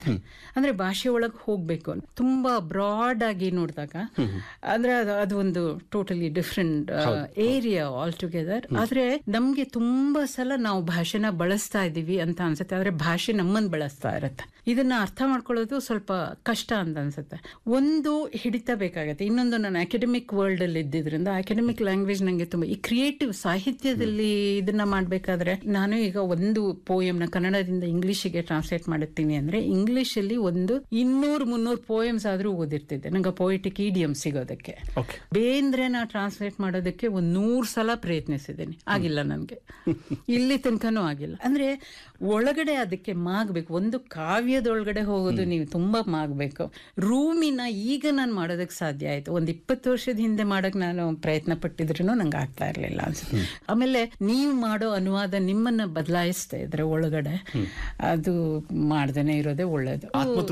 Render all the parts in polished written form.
ಅನ್ಸುತ್ತೆ. ಅಂದ್ರೆ ಭಾಷೆ ಒಳಗೆ ಹೋಗ್ಬೇಕು, ತುಂಬಾ ಬ್ರಾಡ್ ಆಗಿ ನೋಡಿದಾಗ ಅಂದ್ರೆ ಅದು ಒಂದು totally different area all together. ಆದ್ರೆ ನಮ್ಗೆ ತುಂಬಾ ಸಲ ನಾವು ಭಾಷೆನ ಬಳಸ್ತಾ ಇದೀವಿ ಅಂತ ಅನ್ಸುತ್ತೆ, ಆದ್ರೆ ಭಾಷೆ ನಮ್ಮನ್ನ ಬಳಸ್ತಾ ಇರತ್ತೆ. ಇದನ್ನ ಅರ್ಥ ಮಾಡ್ಕೊಳ್ಳೋದು ಸ್ವಲ್ಪ ಕಷ್ಟ ಅಂತ ಅನ್ಸುತ್ತೆ. ಒಂದು ಹಿಡಿತ ಬೇಕಾಗತ್ತೆ, ಇನ್ನೊಂದು ನಾನು ಅಕಾಡೆಮಿಕ್ ವರ್ಲ್ಡ್ ಅಲ್ಲಿ ಇದ್ದಿದ್ರಿಂದ ಅಕಾಡೆಮಿಕ್ ಲ್ಯಾಂಗ್ವೇಜ್ ನಂಗೆ ತುಂಬಾ, ಈ ಕ್ರಿಯೇಟಿವ್ ಸಾಹಿತ್ಯದಲ್ಲಿ ಇದನ್ನ ಮಾಡ್ಬೇಕಾದ್ರೆ ನಾನು ಈಗ ಒಂದು ಪೋಯಮ್ನ ಕನ್ನಡದಿಂದ ಇಂಗ್ಲಿಷಿಗೆ ಟ್ರಾನ್ಸ್ಲೇಟ್ ಮಾಡುತ್ತೀನಿ ಅಂದ್ರೆ ಇಂಗ್ಲಿಷ್ ಅಲ್ಲಿ ಒಂದು 200-300 ಪೋಯಮ್ಸ್ ಆದ್ರೂ ಓದಿರ್ತಿದ್ದೆ ನಂಗೆ ಪೊಯಿಟಿಕ್ ಈಡಿಯಂ ಸಿಗೋದಕ್ಕೆ. ಬೇಂದ್ರೆನ ಟ್ರಾನ್ಸ್ಲೇಟ್ ಮಾಡೋದಕ್ಕೆ 100 ಸಲ ಪ್ರಯತ್ನಿಸಿದ್ದೀನಿ, ಆಗಿಲ್ಲ ನನ್ಗೆ, ಇಲ್ಲಿ ತನಕನೂ ಆಗಿಲ್ಲ. ಅಂದ್ರೆ ಒಳಗಡೆ ಅದಕ್ಕೆ ಮಾಗ್ಬೇಕು, ಒಂದು ಕಾವ್ಯದೊಳಗಡೆ ಹೋಗೋದು ನೀವು ತುಂಬಾ ಮಾಗ್ಬೇಕು. ರೂಮಿನ ಈಗ ನಾನು ಮಾಡೋದಕ್ಕೆ ಸಾಧ್ಯ ಆಯ್ತು, ಒಂದು 20 ವರ್ಷದ ಹಿಂದೆ ಮಾಡಕ್ ನಾನು ಪ್ರಯತ್ನ ಪಟ್ಟಿದ್ರು ನಂಗೆ ಆಗ್ತಾ ಇರ್ಲಿಲ್ಲ ಅನ್ಸುತ್ತೆ. ಆಮೇಲೆ ನೀವು ಮಾಡೋ ಅನುವಾದ ನಿಮ್ಮನ್ನ ಬದಲಾಯಿಸ್ತಾ ಇದ್ರೆ ಒಳಗಡೆ, ಅದು ಮಾಡ್ದೇನೆ ಇರೋದೇ ಒಳ್ಳೇದು.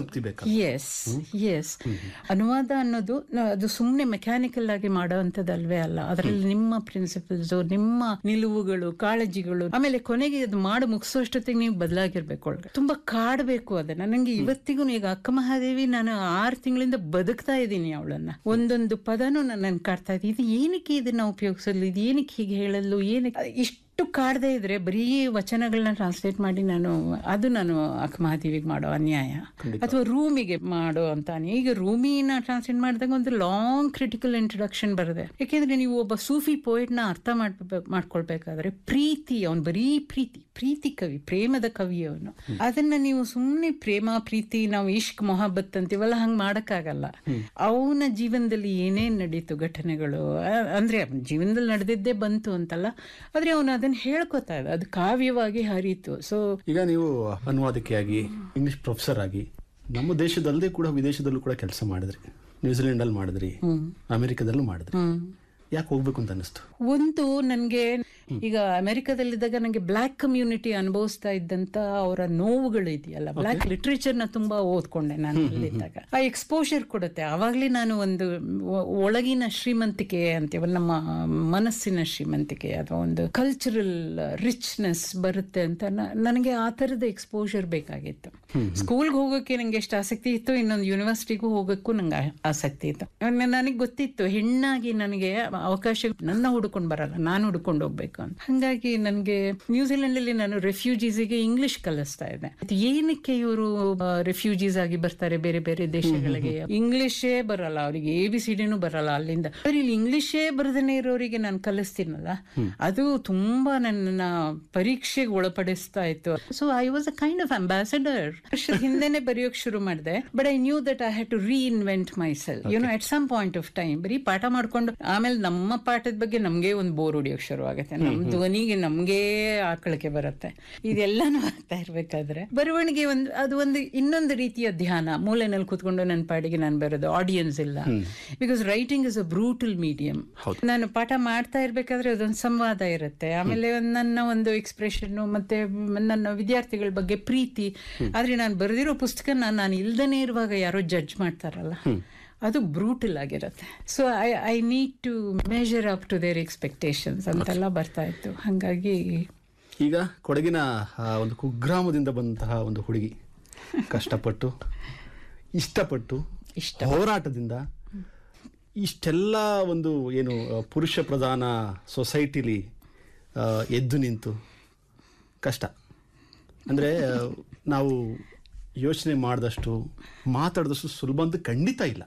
ಎಸ್ ಎಸ್ ಅನುವಾದ ಅನ್ನೋದು ಅದು ಸುಮ್ನೆ ಮೆಕ್ಯಾನಿಕಲ್ ಆಗಿ ಮಾಡೋ ಅಂತದಲ್ವೇ ಅಲ್ಲ, ಅದರಲ್ಲಿ ನಿಮ್ಮ ಪ್ರಿನ್ಸಿಪಲ್ಸ್, ನಿಮ್ಮ ನಿಲುವುಗಳು, ಕಾಳಜಿಗಳು, ಆಮೇಲೆ ಕೊನೆಗೆ ಅದು ಮಾಡಿ ಮುಗಿಸೋಷ್ಟೊತ್ತಿಗೆ ನೀವು ಬದಲಾಗಿರ್ಬೇಕು, ಒಳಗೆ ತುಂಬಾ ಕಾಡ್ಬೇಕು ಅದನ್ನ. ನಂಗೆ ಇವತ್ತಿಗೂ ಈಗ ಅಕ್ಕ ಮಹಾದೇವಿ ನಾನು 6 ತಿಂಗಳಿಂದ ಬದುಕ್ತಾ ಇದ್ದೀನಿ, ಅವಳನ್ನ ಒಂದೊಂದು ಪದನೂ ನನ್ನ ಕಾಡ್ತಾ ಇದ್ದೀನಿ. ಇದು ಏನಕ್ಕೆ ಇದನ್ನ ಉಪಯೋಗಿಸಲು, ಇದು ಏನಕ್ಕೆ ಹೀಗೆ ಹೇಳಲು, ಏನಕ್ಕೆ ಇಷ್ಟು ಕಾಡದೇ ಇದ್ರೆ ಬರೀ ವಚನಗಳನ್ನ ಟ್ರಾನ್ಸ್ಲೇಟ್ ಮಾಡಿ ನಾನು ಅಕ್ಕ ಮಹಾದೇವಿಗೆ ಮಾಡೋ ಅನ್ಯಾಯ, ಅಥವಾ ರೂಮಿಗೆ ಮಾಡೋ ಅಂತ. ಈಗ ರೂಮಿನ ಟ್ರಾನ್ಸ್ಲೇಟ್ ಮಾಡಿದಾಗ ಒಂದು ಲಾಂಗ್ ಕ್ರಿಟಿಕಲ್ ಇಂಟ್ರೊಡಕ್ಷನ್ ಬರುತ್ತೆ. ಯಾಕೆಂದ್ರೆ ನೀವು ಒಬ್ಬ ಸೂಫಿ ಪೋಯಿಟ್ನ ಅರ್ಥ ಮಾಡ್ಕೊಳ್ಬೇಕಾದ್ರೆ ಪ್ರೀತಿ, ಅವನು ಬರೀ ಪ್ರೀತಿ ಕವಿ, ಪ್ರೇಮದ ಕವಿ ಅವನು. ಅದನ್ನ ನೀವು ಸುಮ್ನೆ ಪ್ರೇಮ ಪ್ರೀತಿ, ನಾವು ಇಷ್ಕ್ ಮೊಹಬ್ಬತ್ ಅಂತೀವಲ್ಲ, ಹಂಗ್ ಮಾಡಕ್ಕಾಗಲ್ಲ. ಅವನ ಜೀವನದಲ್ಲಿ ಏನೇನ್ ನಡೀತು ಘಟನೆಗಳು, ಅಂದ್ರೆ ಜೀವನದಲ್ಲಿ ನಡೆದಿದ್ದೇ ಬಂತು ಅಂತಲ್ಲ, ಆದ್ರೆ ಅವನು ಅದನ್ನ ಹೇಳ್ಕೊತಾ ಇದ್ದ, ಅದು ಕಾವ್ಯವಾಗಿ ಹರಿತು. ಸೊ ಈಗ ನೀವು ಅನುವಾದಕಿಯಾಗಿ, ಇಂಗ್ಲಿಷ್ ಪ್ರೊಫೆಸರ್ ಆಗಿ ನಮ್ಮ ದೇಶದಲ್ಲದೆ ಕೂಡ ವಿದೇಶದಲ್ಲೂ ಕೂಡ ಕೆಲಸ ಮಾಡಿದ್ರಿ, ನ್ಯೂಜಿಲೆಂಡ್ ಅಲ್ಲಿ ಮಾಡಿದ್ರಿ, ಅಮೆರಿಕದಲ್ಲೂ ಮಾಡಿದ್ರಿ. ಯಾಕೆ ಹೋಗ್ಬೇಕು ಅಂತ ಅನಿಸ್ತು? ಒಂದು ನನ್ಗೆ ಈಗ ಅಮೆರಿಕದಲ್ಲಿದ್ದಾಗ ನಂಗೆ ಬ್ಲ್ಯಾಕ್ ಕಮ್ಯುನಿಟಿ ಅನುಭವಿಸ್ತಾ ಇದ್ದಂತ ಅವರ ನೋವುಗಳು ಇದೆಯಲ್ಲ, ಬ್ಲ್ಯಾಕ್ ಲಿಟ್ರೇಚರ್ನ ತುಂಬಾ ಓದ್ಕೊಂಡೆ ನಾನು ಅಲ್ಲಿದ್ದಾಗ. ಆ ಎಕ್ಸ್ಪೋಜರ್ ಕೊಡುತ್ತೆ. ಆವಾಗ್ಲೇ ನಾನು ಒಂದು ಒಳಗಿನ ಶ್ರೀಮಂತಿಕೆ ಅಂತೀವ, ನಮ್ಮ ಮನಸ್ಸಿನ ಶ್ರೀಮಂತಿಕೆ ಅಥವಾ ಒಂದು ಕಲ್ಚರಲ್ ರಿಚ್ನೆಸ್ ಬರುತ್ತೆ ಅಂತ ನನಗೆ ಆ ತರದ ಎಕ್ಸ್ಪೋಜರ್ ಬೇಕಾಗಿತ್ತು. ಸ್ಕೂಲ್ಗೆ ಹೋಗೋಕೆ ನಂಗೆ ಎಷ್ಟು ಆಸಕ್ತಿ ಇತ್ತು, ಇನ್ನೊಂದು ಯೂನಿವರ್ಸಿಟಿಗೂ ಹೋಗೋಕ್ಕೂ ನಂಗೆ ಆಸಕ್ತಿ ಇತ್ತು. ನನಗೆ ಗೊತ್ತಿತ್ತು ಹೆಣ್ಣಾಗಿ ನನಗೆ ಅವಕಾಶ ನನ್ನ ಹುಡ್ಕೊಂಡು ಬರಲ್ಲ, ನಾನು ಹುಡ್ಕೊಂಡು ಹೋಗ್ಬೇಕು ಅಂತ. ಹಂಗಾಗಿ ನನಗೆ ನ್ಯೂಜಿಲೆಂಡ್ ಅಲ್ಲಿ ನಾನು ರೆಫ್ಯೂಜೀಸ್ಗೆ ಇಂಗ್ಲಿಷ್ ಕಲಿಸ್ತಾ ಇದ್ದೆ. ಏನಕ್ಕೆ ಇವರು ರೆಫ್ಯೂಜೀಸ್ ಆಗಿ ಬರ್ತಾರೆ ಬೇರೆ ಬೇರೆ ದೇಶಗಳಿಗೆ, ಇಂಗ್ಲಿಷೇ ಬರಲ್ಲ ಅವರಿಗೆ, ABCDನೂ ಬರಲ್ಲ ಅಲ್ಲಿಂದ. ಇಲ್ಲಿ ಇಂಗ್ಲಿಷೇ ಬರದೇನೆ ಇರೋರಿಗೆ ನಾನು ಕಲಿಸ್ತೀನಲ್ಲ, ಅದು ತುಂಬಾ ನನ್ನ ಪರೀಕ್ಷೆಗೆ ಒಳಪಡಿಸ್ತಾ ಇತ್ತು. So I was a kind of ambassador. ವರ್ಷದ ಹಿಂದೆನೆ ಬರೆಯೋಕ್ ಶುರು ಮಾಡಿದೆ, but I knew that I had to reinvent my self, at some point of time. ಬರೀ ಪಾಠ ಮಾಡ್ಕೊಂಡು ಆಮೇಲೆ ನಮ್ಮ ಪಾಠದ ಬಗ್ಗೆ ನಮ್ಗೆ ಒಂದು ಬೋರ್ ಹೊಡಿಯೋಕ್ ಶುರು ಆಗುತ್ತೆ, ನಮ್ ಧ್ವನಿಗೆ ನಮ್ಗೆ ಆಕಳಕ್ಕೆ ಬರುತ್ತೆ. ಇದೆಲ್ಲಾನು ಆಗ್ತಾ ಇರ್ಬೇಕಾದ್ರೆ ಬರವಣಿಗೆ ಒಂದು ಇನ್ನೊಂದು ರೀತಿಯ ಧ್ಯಾನ. ಮೂಲೆನಲ್ಲಿ ಕೂತ್ಕೊಂಡು ನನ್ನ ಪಾಡಿಗೆ ನಾನು ಬರೋದು, ಆಡಿಯನ್ಸ್ ಇಲ್ಲ. Because writing is a brutal medium. ನಾನು ಪಾಠ ಮಾಡ್ತಾ ಇರ್ಬೇಕಾದ್ರೆ ಅದೊಂದು ಸಂವಾದ ಇರುತ್ತೆ, ಆಮೇಲೆ ನನ್ನ ಒಂದು ಎಕ್ಸ್ಪ್ರೆಷನ್, ಮತ್ತೆ ನನ್ನ ವಿದ್ಯಾರ್ಥಿಗಳ ಬಗ್ಗೆ ಪ್ರೀತಿ. ಆದ್ರೆ ನಾನು ಬರೆದಿರೋ ಪುಸ್ತಕ ನಾನು ಇಲ್ದನೇ ಇರುವಾಗ ಯಾರೋ ಜಡ್ಜ್ ಮಾಡ್ತಾರಲ್ಲ, ಅದು ಬ್ರೂಟಲ್ ಆಗಿರುತ್ತೆ. So I need to measure up to their expectations ಅಂತೆಲ್ಲ ಬರ್ತಾ ಇತ್ತು. ಹಾಗಾಗಿ ಈಗ ಕೊಡಗಿನ ಒಂದು ಕುಗ್ರಾಮದಿಂದ ಬಂದಂತಹ ಒಂದು ಹುಡುಗಿ ಕಷ್ಟಪಟ್ಟು ಇಷ್ಟಪಟ್ಟು ಹೋರಾಟದಿಂದ ಇಷ್ಟೆಲ್ಲ ಒಂದು ಏನು ಪುರುಷ ಪ್ರಧಾನ ಸೊಸೈಟಿಲಿ ಎದ್ದು ನಿಂತು ಕಷ್ಟ ಅಂದರೆ ನಾವು ಯೋಚನೆ ಮಾಡಿದಷ್ಟು ಮಾತಾಡಿದಷ್ಟು ಸುಲಭ ಅಂತ ಖಂಡಿತ ಇಲ್ಲ.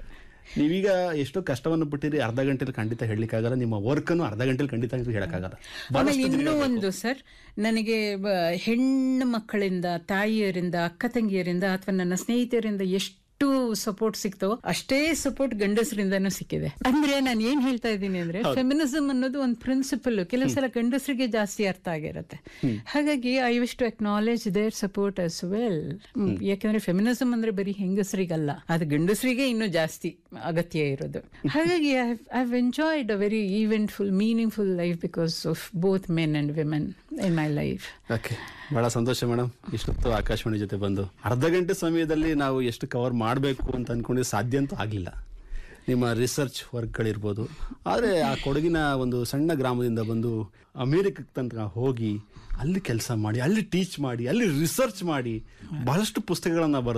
ನೀವೀಗ ಎಷ್ಟೋ ಕಷ್ಟವನ್ನು ಬಿಟ್ಟಿರಿ, ಅರ್ಧ ಗಂಟೆಲಿ ಖಂಡಿತ ಹೇಳಲಿಕ್ಕಾಗಲ್ಲ. ನಿಮ್ಮ ವರ್ಕನ್ನು ಅರ್ಧ ಗಂಟೆಲಿ ಖಂಡಿತ ಹೇಳಕ್ಕಾಗಲ್ಲ. ಆಮೇಲೆ ಇನ್ನೂ ಒಂದು ಸರ್, ನನಗೆ ಹೆಣ್ಣು ಮಕ್ಕಳಿಂದ, ತಾಯಿಯರಿಂದ, ಅಕ್ಕ ತಂಗಿಯರಿಂದ ಅಥವಾ ನನ್ನ ಸ್ನೇಹಿತರಿಂದ ಎಷ್ಟು ಸಪೋರ್ಟ್ ಸಿಕ್ತೋ ಅಷ್ಟೇ ಸಪೋರ್ಟ್ ಗಂಡಸರಿಂದನೂ ಸಿಕ್ಕಿದೆ. ಅಂದ್ರೆ ನಾನು ಏನ್ ಹೇಳ್ತಾ ಇದ್ದೀನಿ ಅಂದ್ರೆ, ಫೆಮಿನಿಸಮ್ ಅನ್ನೋದು ಒಂದು ಪ್ರಿನ್ಸಿಪಲ್ ಕೆಲವು ಸಲ ಗಂಡಸರಿಗೆ ಜಾಸ್ತಿ ಅರ್ಥ ಆಗಿರುತ್ತೆ. ಹಾಗಾಗಿ I wish to acknowledge there support as well. ಯಾಕಂದ್ರೆ ಫೆಮಿನಿಸಮ್ ಅಂದ್ರೆ ಬರೀ ಹೆಂಗಸರಿಗಲ್ಲ, ಅದು ಗಂಡಸರಿಗೆ ಇನ್ನೂ ಜಾಸ್ತಿ ಅಗತ್ಯ ಇರೋದು. ಹಾಗಾಗಿ I have enjoyed a very eventful, meaningful life because of both men and women in my life. Okay, ಬಹಳ ಸಂತೋಷ ಮೇಡಮ್. ಇಷ್ಟೊತ್ತು ಆಕಾಶವಾಣಿ ಜೊತೆ ಬಂದು ಅರ್ಧ ಗಂಟೆ ಸಮಯದಲ್ಲಿ ನಾವು ಎಷ್ಟು ಕವರ್ ಮಾಡಬೇಕು ಅಂತ ಅನ್ಕೊಂಡ್ರೆ ಸಾಧ್ಯ ಅಂತೂ ಆಗಲಿಲ್ಲ. ನಿಮ್ಮ ರಿಸರ್ಚ್ ವರ್ಕ್ಗಳಿರ್ಬೋದು. ಆದರೆ ಆ ಕೊಡಗಿನ ಒಂದು ಸಣ್ಣ ಗ್ರಾಮದಿಂದ ಬಂದು ಅಮೇರಿಕಕ್ಕೆ ತನಕ ಹೋಗಿ ಅಲ್ಲಿ ಕೆಲಸ ಮಾಡಿ, ಅಲ್ಲಿ ಟೀಚ್ ಮಾಡಿ, ಅಲ್ಲಿ ರಿಸರ್ಚ್ ಮಾಡಿ ಬಹಳಷ್ಟು ಪುಸ್ತಕಗಳನ್ನು